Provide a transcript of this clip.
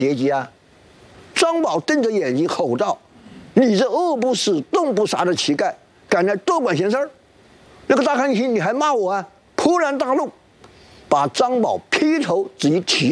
叠机啊！张宝瞪着眼睛吼道：“你这饿不死、冻不杀的乞丐，敢来多管闲事儿！”那个大汉一听，你还骂我啊？勃然大怒，把张宝劈头直接起。